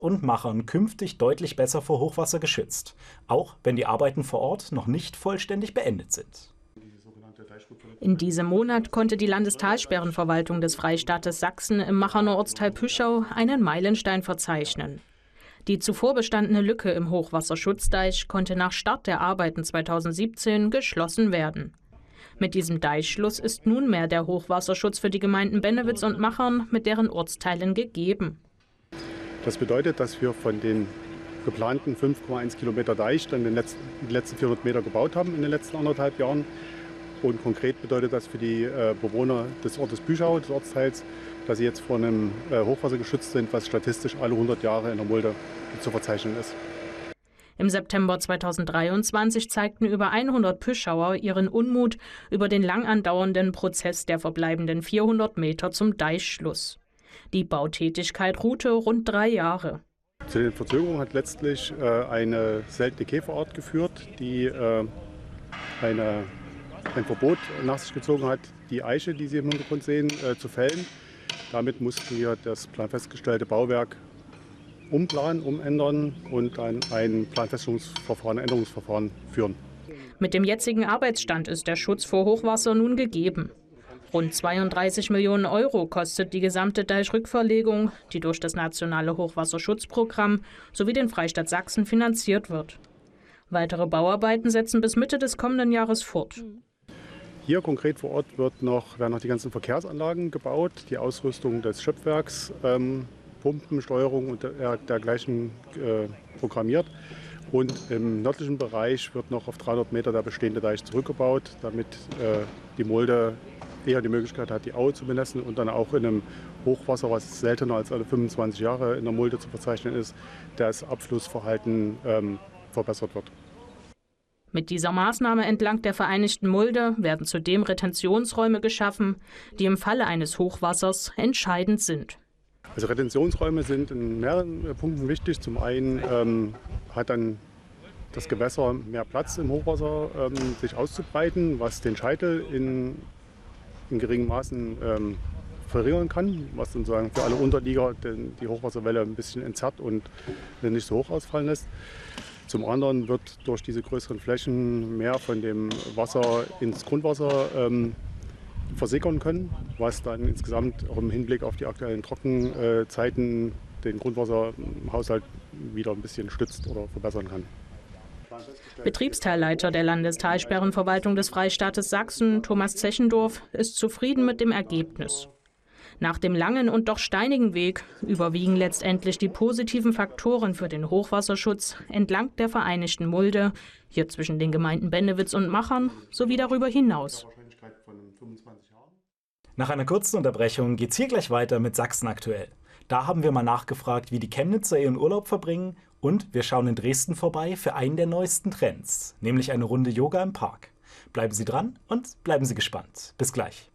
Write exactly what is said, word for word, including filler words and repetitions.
und Machern künftig deutlich besser vor Hochwasser geschützt, auch wenn die Arbeiten vor Ort noch nicht vollständig beendet sind. In diesem Monat konnte die Landestalsperrenverwaltung des Freistaates Sachsen im Macherner Ortsteil Püschau einen Meilenstein verzeichnen. Die zuvor bestandene Lücke im Hochwasserschutzdeich konnte nach Start der Arbeiten zweitausendsiebzehn geschlossen werden. Mit diesem Deichschluss ist nunmehr der Hochwasserschutz für die Gemeinden Bennewitz und Machern mit deren Ortsteilen gegeben. Das bedeutet, dass wir von den geplanten fünf Komma eins Kilometer Deich dann den letzten, die letzten vierhundert Meter gebaut haben in den letzten anderthalb Jahren. Und konkret bedeutet das für die äh, Bewohner des Ortes Püschau, des Ortsteils, dass sie jetzt vor einem äh, Hochwasser geschützt sind, was statistisch alle hundert Jahre in der Mulde zu verzeichnen ist. Im September zweitausenddreiundzwanzig zeigten über hundert Püschauer ihren Unmut über den lang andauernden Prozess der verbleibenden vierhundert Meter zum Deichschluss. Die Bautätigkeit ruhte rund drei Jahre. Zu den Verzögerungen hat letztlich äh, eine seltene Käferart geführt, die äh, eine, ein Verbot nach sich gezogen hat, die Eiche, die Sie im Hintergrund sehen, äh, zu fällen. Damit mussten wir das planfestgestellte Bauwerk umplanen, umändern und dann ein Planfeststellungsverfahren, Änderungsverfahren führen. Mit dem jetzigen Arbeitsstand ist der Schutz vor Hochwasser nun gegeben. Rund zweiunddreißig Millionen Euro kostet die gesamte Deichrückverlegung, die durch das Nationale Hochwasserschutzprogramm sowie den Freistaat Sachsen finanziert wird. Weitere Bauarbeiten setzen bis Mitte des kommenden Jahres fort. Hier konkret vor Ort wird noch, werden noch die ganzen Verkehrsanlagen gebaut, die Ausrüstung des Schöpfwerks, ähm, Pumpensteuerung und der, dergleichen äh, programmiert. Und im nördlichen Bereich wird noch auf dreihundert Meter der bestehende Deich zurückgebaut, damit äh, die Mulde eher die Möglichkeit hat, die Aue zu benetzen und dann auch in einem Hochwasser, was seltener als alle fünfundzwanzig Jahre in der Mulde zu verzeichnen ist, das Abflussverhalten ähm, verbessert wird. Mit dieser Maßnahme entlang der Vereinigten Mulde werden zudem Retentionsräume geschaffen, die im Falle eines Hochwassers entscheidend sind. Also Retentionsräume sind in mehreren Punkten wichtig. Zum einen ähm, hat dann das Gewässer mehr Platz im Hochwasser ähm, sich auszubreiten, was den Scheitel in, in geringen Maßen ähm, verringern kann, was dann sagen für alle Unterlieger den, die Hochwasserwelle ein bisschen entzerrt und nicht so hoch ausfallen lässt. Zum anderen wird durch diese größeren Flächen mehr von dem Wasser ins Grundwasser ähm, versickern können, was dann insgesamt auch im Hinblick auf die aktuellen Trockenzeiten den Grundwasserhaushalt wieder ein bisschen stützt oder verbessern kann. Betriebsteilleiter der Landestalsperrenverwaltung des Freistaates Sachsen, Thomas Zechendorf, ist zufrieden mit dem Ergebnis. Nach dem langen und doch steinigen Weg überwiegen letztendlich die positiven Faktoren für den Hochwasserschutz entlang der Vereinigten Mulde, hier zwischen den Gemeinden Bennewitz und Machern, sowie darüber hinaus. Nach einer kurzen Unterbrechung geht's hier gleich weiter mit Sachsen aktuell. Da haben wir mal nachgefragt, wie die Chemnitzer ihren Urlaub verbringen, und wir schauen in Dresden vorbei für einen der neuesten Trends, nämlich eine Runde Yoga im Park. Bleiben Sie dran und bleiben Sie gespannt. Bis gleich.